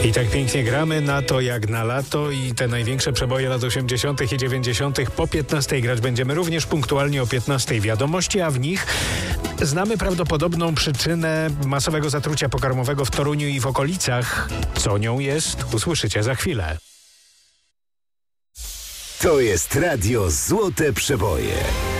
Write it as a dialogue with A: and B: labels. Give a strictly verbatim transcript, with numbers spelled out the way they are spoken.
A: I tak pięknie gramy na to jak na lato i te największe przeboje lat osiemdziesiątych i dziewięćdziesiątych po piętnastej grać będziemy również punktualnie o piętnastej. Wiadomości, a w nich znamy prawdopodobną przyczynę masowego zatrucia pokarmowego w Toruniu i w okolicach. Co nią jest, usłyszycie za chwilę.
B: To jest Radio Złote Przeboje.